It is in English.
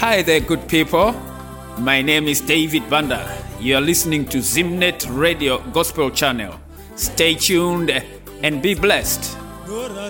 Hi there, good people. My name is David Banda. You are listening to Zimnet Radio Gospel Channel. Stay tuned and be blessed. Gora